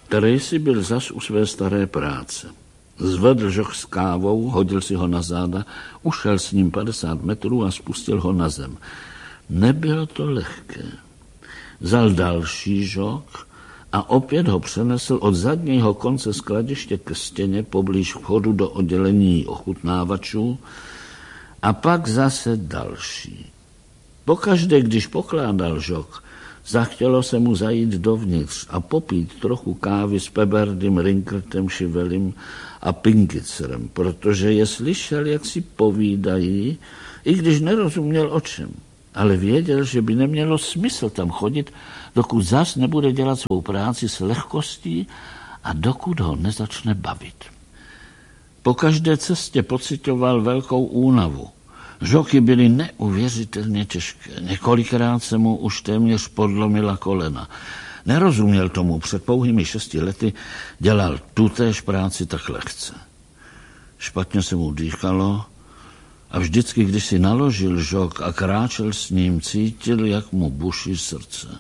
Tracy byl zas u své staré práce. Zvedl žoch s kávou, hodil si ho na záda, ušel s ním 50 metrů a spustil ho na zem. Nebylo to lehké. Vzal další žok a opět ho přenesl od zadního konce skladiště ke stěně poblíž vchodu do oddělení ochutnávačů a pak zase další. Pokaždé, když pokládal žok, zachtělo se mu zajít dovnitř a popít trochu kávy s Peberdym, Rinkertem, Chivelim a Pingitzerem, protože je slyšel, jak si povídají, i když nerozuměl o čem. Ale věděl, že by nemělo smysl tam chodit, dokud zas nebude dělat svou práci s lehkostí a dokud ho nezačne bavit. Po každé cestě pocitoval velkou únavu. Žoky byly neuvěřitelně těžké. Několikrát se mu už téměř podlomila kolena. Nerozuměl tomu, před pouhými 6 lety dělal tutéž práci tak lehce. Špatně se mu dýchalo a vždycky, když si naložil žok a kráčel s ním, cítil, jak mu buší srdce.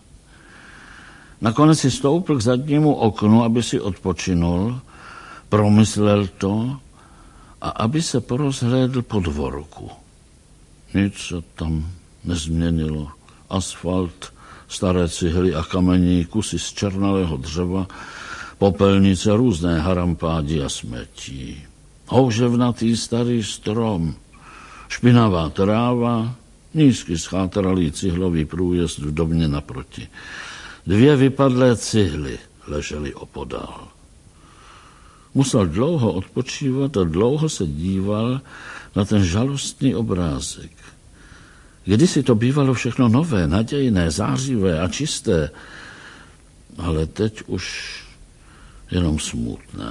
Nakonec si stoupl k zadnímu oknu, aby si odpočinul, promyslel to a aby se porozhlédl po dvorku. Nic se tam nezměnilo. Asfalt, staré cihly a kamení, kusy z černalého dřeva, popelnice, různé harampádi a smetí. Houževnatý starý strom, špinavá tráva, nízky schátralý cihlový průjezd v domě naproti. 2 vypadlé cihly ležely opodál. Musel dlouho odpočívat a dlouho se díval na ten žalostný obrázek. Kdysi to bývalo všechno nové, nadějné, zářivé a čisté, ale teď už jenom smutné.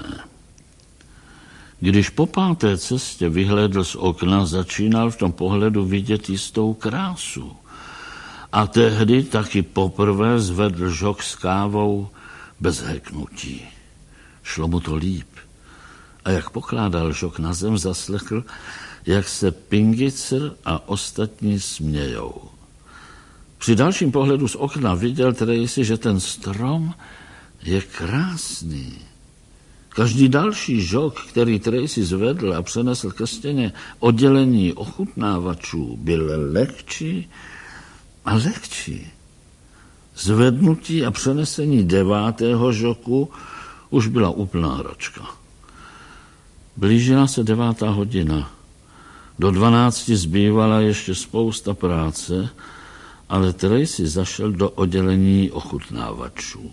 Když po 5. cestě vyhlédl z okna, začínal v tom pohledu vidět jistou krásu. A tehdy taky poprvé zvedl žok s kávou bez heknutí. Šlo mu to líp. A jak pokládal žok na zem, zaslechl, jak se Pingitzer a ostatní smějou. Při dalším pohledu z okna viděl Tracy, že ten strom je krásný. Každý další žok, který Tracy zvedl a přenesl ke stěně oddělení ochutnávačů, byl lehčí a lehčí. Zvednutí a přenesení 9. žoku už byla úplná hračka. Blížila se 9. hodina. Do 12 zbývala ještě spousta práce, ale Tracy zašel do oddělení ochutnávačů.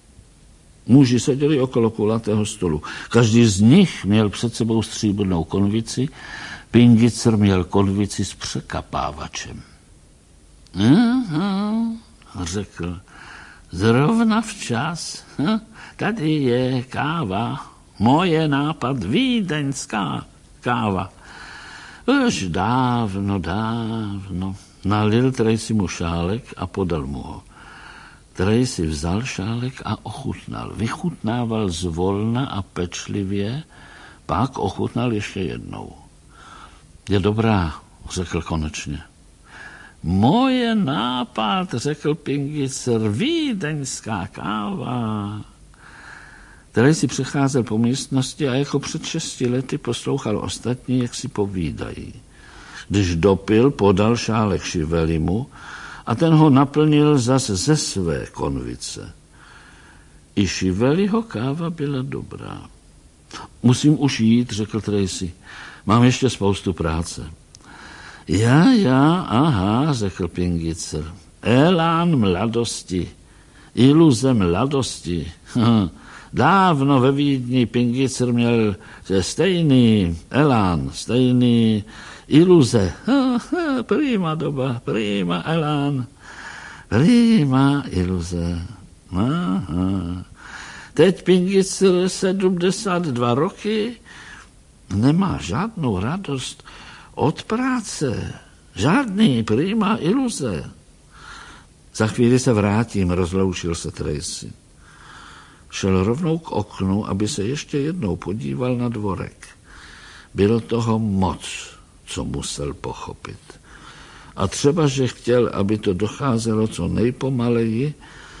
Muži seděli okolo kulatého stolu. Každý z nich měl před sebou stříbrnou konvici, Pingitzer měl konvici s překapávačem. Řekl, zrovna včas, tady je káva, moje nápad, vídeňská káva. Už dávno. Nalil Tracy mu šálek a podal mu ho. Tracy vzal šálek a ochutnal. Vychutnával zvolna a pečlivě, pak ochutnal ještě jednou. Je dobrá, řekl konečně. Moje nápad, řekl Pingitzer, vídeňská káva. Tracy přecházel po místnosti a jako před 6 lety poslouchal ostatní, jak si povídají. Když dopil, podal šálek Chivelimu a ten ho naplnil zase ze své konvice. I Chiveliho káva byla dobrá. Musím už jít, řekl Tracy. Mám ještě spoustu práce. Já, aha, řekl Pingitzer. Elán mladosti, iluze mladosti. Dávno ve Vídni Pingitzer měl stejný elán, stejný iluze. Prima doba, prima elán, prima iluze. Aha. Teď Pingitzer 72 roky nemá žádnou radost od práce. Žádný prima iluze. Za chvíli se vrátím, rozloučil se Tracy. Šel rovnou k oknu, aby se ještě jednou podíval na dvorek. Bylo toho moc, co musel pochopit. A třeba, že chtěl, aby to docházelo co nejpomaleji,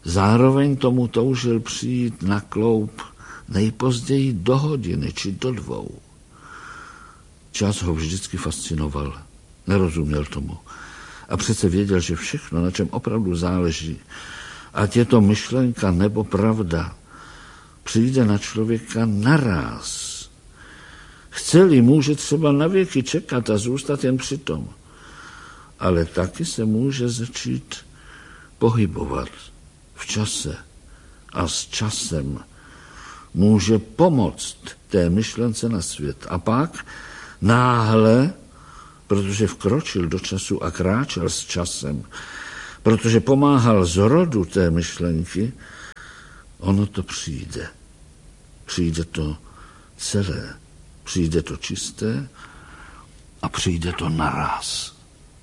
Zároveň tomu toužil přijít na kloup nejpozději do hodiny či do 2. Čas ho vždycky fascinoval. Nerozuměl tomu. A přece věděl, že všechno, na čem opravdu záleží, ať je to myšlenka nebo pravda, přijde na člověka naráz. Chce-li, může třeba na věky čekat a zůstat jen při tom. Ale taky se může začít pohybovat v čase a s časem může pomoct té myšlence na svět. A pak náhle, protože vkročil do času a kráčel s časem, protože pomáhal zrodu té myšlenky, ono to přijde. Přijde to celé. Přijde to čisté a přijde to naraz.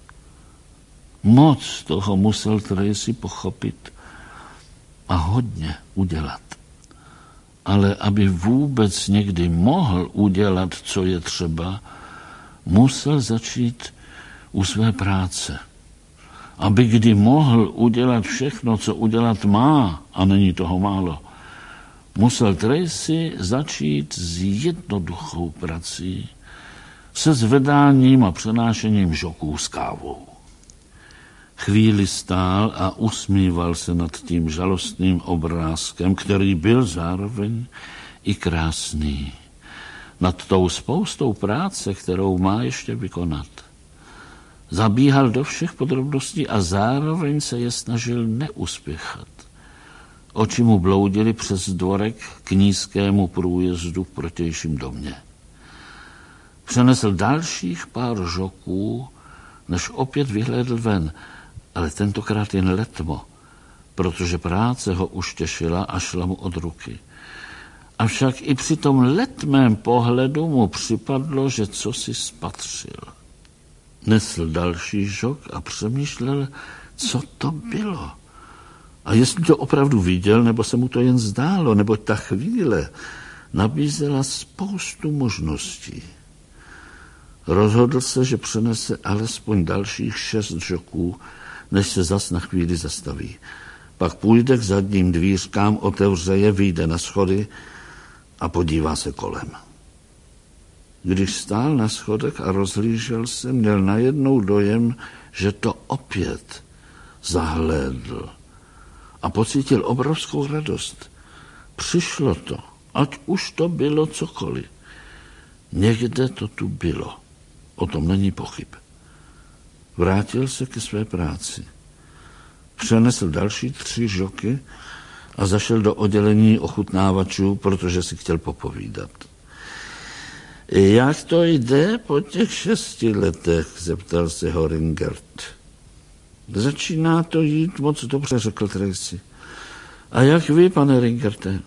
Moc toho musel Tracy pochopit a hodně udělat. Ale aby vůbec někdy mohl udělat, co je třeba, musel začít u své práce. Aby kdy mohl udělat všechno, co udělat má, a není toho málo, musel Tracy začít s jednoduchou prací, se zvedáním a přenášením žoků s kávou. Chvíli stál a usmíval se nad tím žalostným obrázkem, který byl zároveň i krásný. Nad tou spoustou práce, kterou má ještě vykonat. Zabíhal do všech podrobností a zároveň se je snažil neuspěchat. Oči mu bloudily přes dvorek k nízkému průjezdu v protějším domě. Přenesl dalších pár žoků, než opět vyhlédl ven, ale tentokrát jen letmo, protože práce ho už těšila a šla mu od ruky. Avšak i při tom letmém pohledu mu připadlo, že cosi spatřil. Nesl další žok a přemýšlel, co to bylo. A jestli to opravdu viděl, nebo se mu to jen zdálo, nebo ta chvíle nabízela spoustu možností. Rozhodl se, že přenese alespoň dalších 6 žoků, než se zas na chvíli zastaví. Pak půjde k zadním dvířkám, otevře je, vyjde na schody a podívá se kolem. Když stál na schodech a rozhlížel se, měl najednou dojem, že to opět zahlédl a pocítil obrovskou radost. Přišlo to, ať už to bylo cokoliv. Někde to tu bylo, o tom není pochyb. Vrátil se ke své práci. Přenesl další 3 žoky a zašel do oddělení ochutnávačů, protože si chtěl popovídat. Jak to jde po těch 6 letech, zeptal se ho Ringert. Začíná to jít moc dobře, řekl Tracy. A jak vy, pane Ringerte?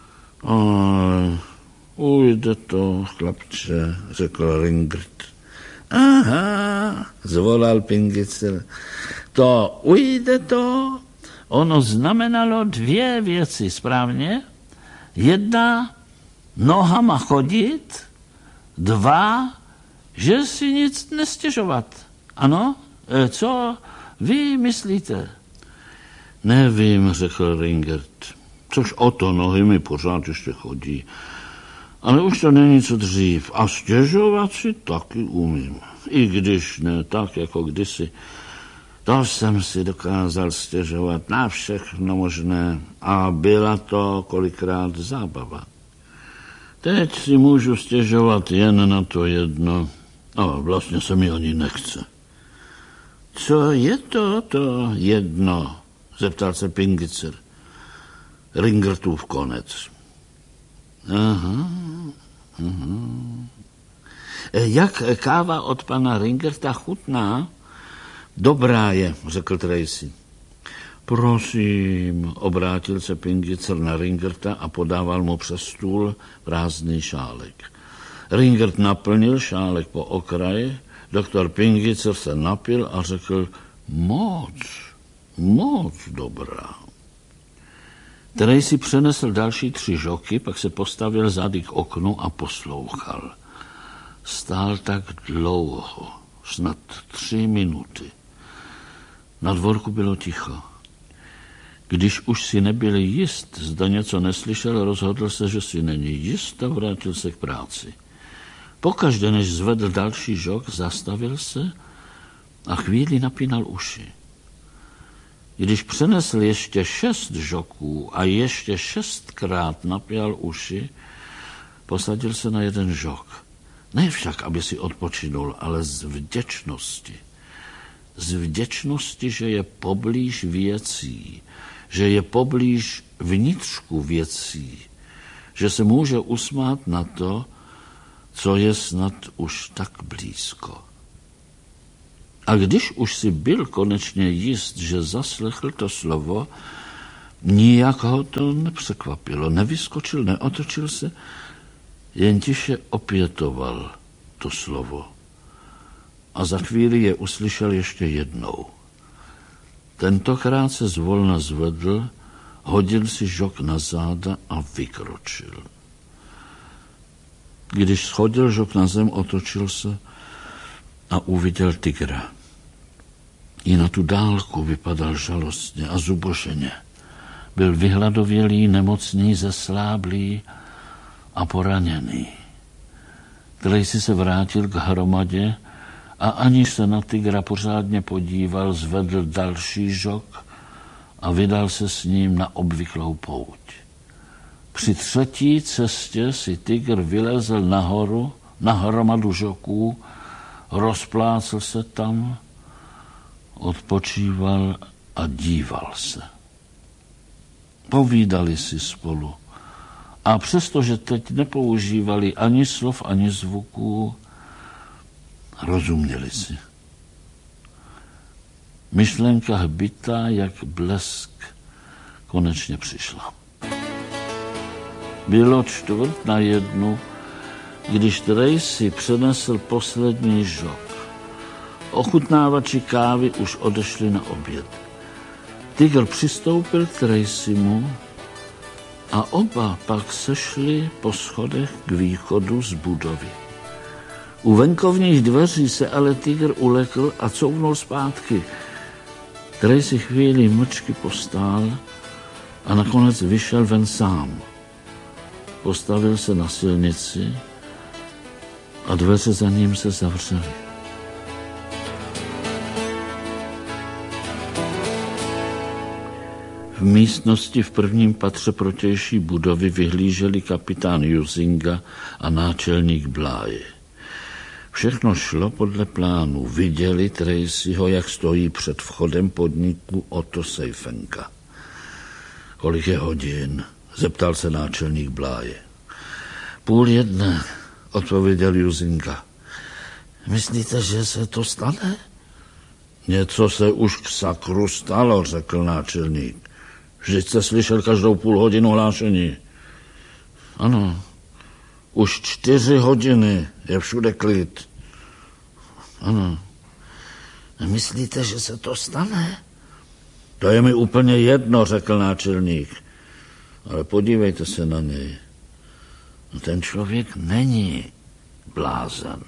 Ujde to, chlapče, řekl Ringert. Aha, zvolal Pingicer. To ujde to, ono znamenalo 2 věci, správně? 1, nohama chodit, 2, že si nic nestěžovat. Ano? Co vy myslíte? Nevím, řekl Ringert. Což o to nohy mi pořád ještě chodí. Ale už to není co dřív. A stěžovat si taky umím. I když ne tak, jako kdysi. To jsem si dokázal stěžovat na všechno možné. A byla to kolikrát zábava. Teď si můžu stěžovat jen na to jedno. A vlastně se mi ani nechce. Co je to jedno? Zeptal se Pingicer. Ringertův konec. Aha. Jak káva od pana Ringerta chutná? Dobrá je, řekl Tracy. Prosím, obrátil se Pingicer na Ringerta a podával mu přes stůl prázdný šálek. Ringert naplnil šálek po okraji, doktor Pingicer se napil a řekl, moc dobrá. Tracy přenesl další 3 žoky, pak se postavil zády k oknu a poslouchal. Stál tak dlouho, snad 3 minuty. Na dvorku bylo ticho. Když už si nebyl jist, zda něco neslyšel, rozhodl se, že si není jist a vrátil se k práci. Pokaždé, než zvedl další žok, zastavil se a chvíli napínal uši. Když přenesl ještě 6 žoků a ještě 6krát napíjal uši, posadil se na jeden žok. Ne však, aby si odpočinul, ale z vděčnosti. Z vděčnosti, že je poblíž věcí, že je poblíž vnitřku věcí, že se může usmát na to, co je snad už tak blízko. A když už si byl konečně jist, že zaslechl to slovo, nijak ho to nepřekvapilo, nevyskočil, neotočil se, jen tiše opětoval to slovo. A za chvíli je uslyšel ještě jednou. Tentokrát se zvolna zvedl, hodil si žok na záda a vykročil. Když schodil žok na zem, otočil se a uviděl tygra. I na tu dálku vypadal žalostně a zuboženě. Byl vyhladovělý, nemocný, zesláblý a poraněný. Tracy se vrátil k hromadě a aniž se na tygra pořádně podíval, zvedl další žok a vydal se s ním na obvyklou pouť. Při 3. cestě si tygr vylezl nahoru, na hromadu žoků, rozplácl se tam, odpočíval a díval se. Povídali si spolu a přestože teď nepoužívali ani slov, ani zvuků, rozuměli si. Myšlenka hbitá jak blesk konečně přišla. Bylo 1:15, když Tracy přenesl poslední žok. Ochutnávači kávy už odešli na oběd. Tygr přistoupil k Tracymu a oba pak sešli po schodech k východu z budovy. U venkovních dveří se ale tygr ulekl a couvnul zpátky. Tracy chvíli mlčky postál a nakonec vyšel ven sám. Postavil se na silnici a dveře za ním se zavřely. V místnosti v prvním patře protější budovy vyhlíželi kapitán Jusinga a náčelník Bláje. Všechno šlo podle plánu. Viděli Tracyho, jak stojí před vchodem podniku Otto Seifenka. Kolik je hodin? Zeptal se náčelník Bláje. 12:30, odpověděl Jusinga. Myslíte, že se to stane? Něco se už k sakru stalo, řekl náčelník. Vždyť jste slyšel každou půl hodinu hlášení. Ano, už 4 hodiny je všude klid. Ano. Myslíte, že se to stane? To je mi úplně jedno, řekl náčelník. Ale podívejte se na něj. Ten člověk není blázen.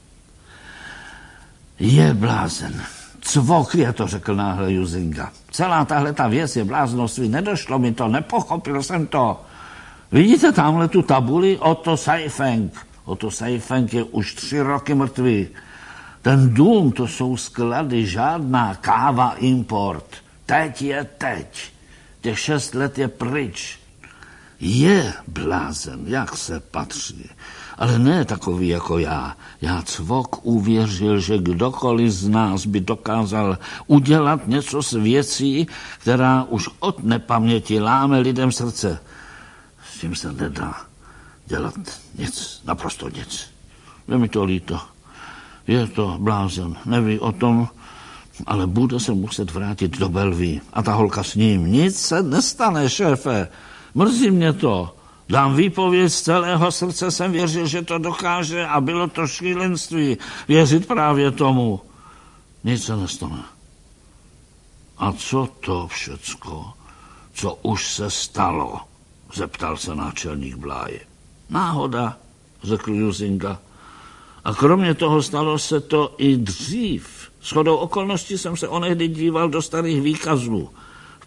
Je blázen. Cvok je to, řekl náhle Jusinga. Celá tahle ta věc je bláznoství. Nedošlo mi to, nepochopil jsem to. Vidíte tamhle tu tabuli? Otto Seifenk. Otto Seifenk je už 3 roky mrtvý. Ten dům, to jsou sklady, žádná káva import. Teď je teď. Těch 6 let je pryč. Je blázen, jak se patří. Ale ne takový jako já. Já Cvok uvěřil, že kdokoliv z nás by dokázal udělat něco s věcí, která už od nepaměti láme lidem srdce. S tím se nedá dělat nic, naprosto nic. Je mi to líto. Je to blázen, neví o tom, ale bude se muset vrátit do Bellevue. A ta holka s ním. Nic se nestane, šéfe. Mrzí mě to. Dám výpověď z celého srdce, jsem věřil, že to dokáže a bylo to šílenství věřit právě tomu. Nic se nestane. A co to všecko, co už se stalo? Zeptal se náčelník Bláje. Náhoda, řekl Jusinga. A kromě toho stalo se to i dřív. Shodou okolností jsem se onehdy díval do starých výkazů. V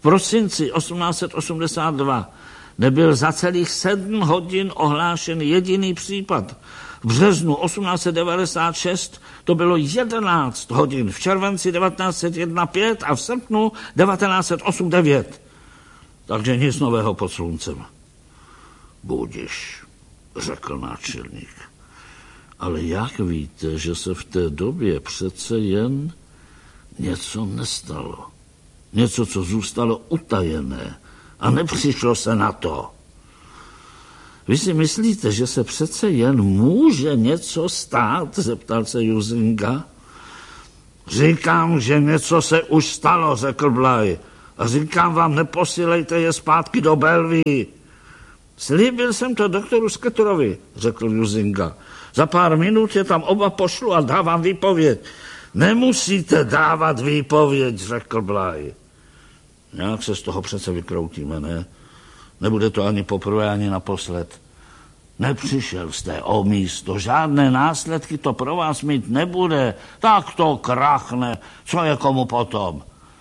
prosinci 1882 nebyl za celých 7 hodin ohlášen jediný případ. V březnu 1896 to bylo 11 hodin, v červenci 1901 5 a v srpnu 1908 9. Takže nic nového pod sluncem. Budiš, řekl náčelník. Ale jak víte, že se v té době přece jen něco nestalo? Něco, co zůstalo utajené a nepřišlo se na to. Vy si myslíte, že se přece jen může něco stát? Zeptal se Juzinga. Říkám, že něco se už stalo, řekl Bligh. A říkám vám, neposílejte je zpátky do Bellevue. Slíbil jsem to doktoru Sketterovi, řekl Juzinga. Za pár minut je tam oba pošlu a dávám výpověď. Nemusíte dávat výpověď, řekl Bligh. Nějak se z toho přece vykroutíme, ne? Nebude to ani poprvé, ani naposled. Nepřišel jste o místo, žádné následky to pro vás mít nebude. Tak to krachne, co je komu potom?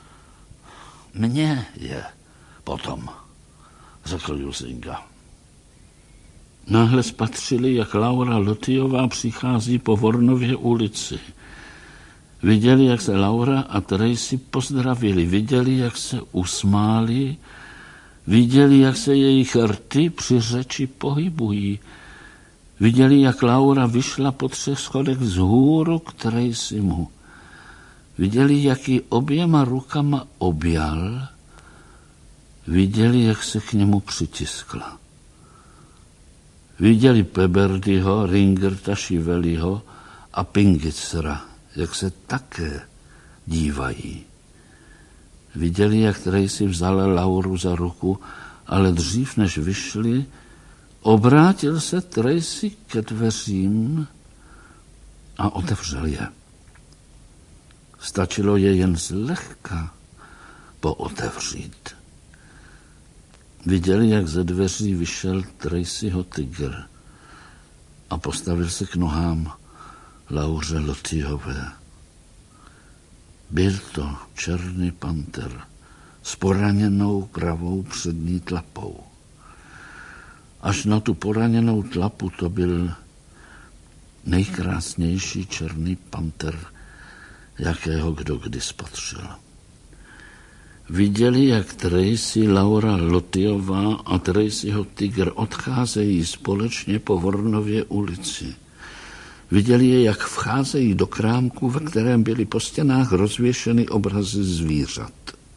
Mně je potom, řekl Juzinga. Náhle spatřili, jak Laura Lotyová přichází po Vornově ulici. Viděli, jak se Laura a Tracy pozdravili, viděli, jak se usmáli, viděli, jak se jejich rty při řeči pohybují. Viděli, jak Laura vyšla po 3 schodech vzhůru k Tracymu. Viděli, jak ji oběma rukama objal. Viděli, jak se k němu přitiskla. Viděli Peberdyho, Ringerta, Shiveliho a Pingitzera, jak se také dívají. Viděli, jak Tracy vzala Lauru za ruku, ale dřív než vyšli, obrátil se Tracy ke dveřím a otevřel je. Stačilo je jen zlehka pootevřít. Viděli, jak ze dveří vyšel Tracyho tygr a postavil se k nohám Lauře Lotyové. Byl to černý panter s poraněnou pravou přední tlapou. Až na tu poraněnou tlapu to byl nejkrásnější černý panter, jakého kdo kdy spatřil. Viděli, jak Tracy, Laura Lotyová a Tracyho tygr odcházejí společně po Vornově ulici. Viděli je, jak vcházejí do krámku, ve kterém byly po stěnách rozvěšeny obrazy zvířat.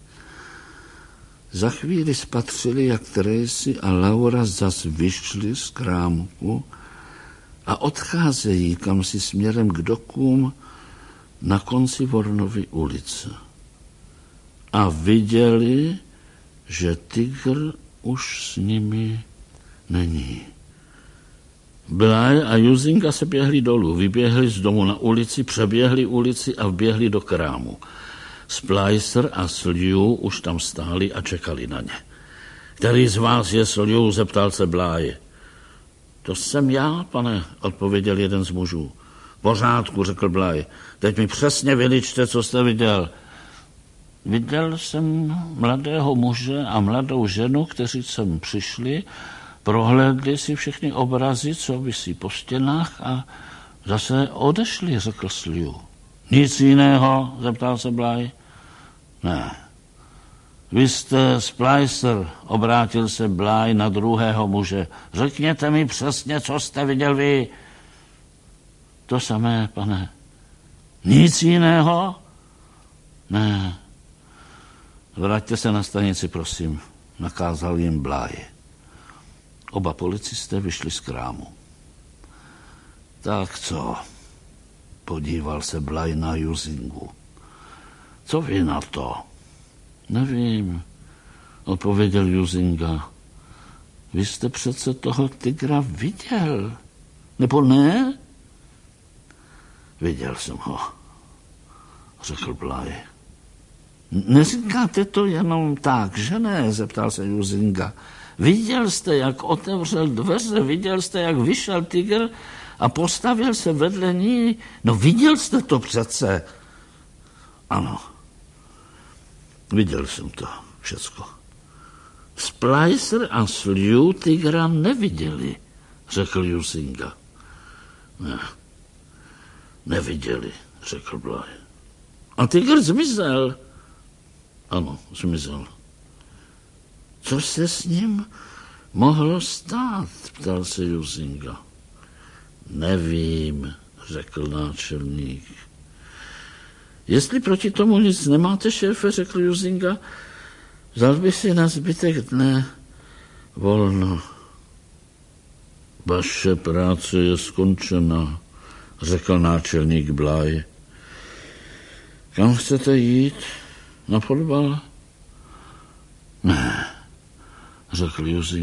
Za chvíli spatřili, jak Tracy a Laura zas vyšli z krámku a odcházejí kamsi směrem k dokům na konci Vornovy ulice. A viděli, že tygr už s nimi není. Bligh a Juzinga se běhli dolů, vyběhli z domu na ulici, přeběhli ulici a vběhli do krámu. Splicer a Slew už tam stáli a čekali na ně. Který z vás je Slew? Zeptal se Bligh. To jsem já, pane, odpověděl jeden z mužů. V pořádku, řekl Bligh. Teď mi přesně vyličte, co jste viděl. Viděl jsem mladého muže a mladou ženu, kteří sem přišli, prohlédli si všechny obrazy, co visí po stěnách a zase odešli, řekl Slew. Nic jiného, zeptal se Bligh. Ne. Vy jste Splicer, obrátil se Bligh na druhého muže. Řekněte mi přesně, co jste viděl vy. To samé, pane. Nic jiného? Ne. Vraťte se na stanici, prosím, nakázal jim Bligh. Oba policisté vyšli z krámu. Tak co? Podíval se Bligh na Juzingu. Co vy na to? Nevím, odpověděl Juzinga. Vy jste přece toho tygra viděl, nebo ne? Viděl jsem ho, řekl Bligh. Neříkáte to jenom tak, že ne? Zeptal se Juzinga. Viděl jste, jak otevřel dveře, viděl jste, jak vyšel tygr a postavil se vedle ní. No viděl jste to přece. Ano, viděl jsem to. všecko. Splicer a Slew tygra neviděli, řekl Jusinga. Ne, neviděli, řekl Bly. A tygr zmizel. Ano, zmizel. Co se s ním mohlo stát, ptal se Jusinga. Nevím, řekl náčelník. Jestli proti tomu nic nemáte, šéfe, řekl Jusinga, vzal by si na zbytek dne volno. Vaše práce je skončena, řekl náčelník Bly. Kam chcete jít? Na fotbal? Ne, řekl Jusinga.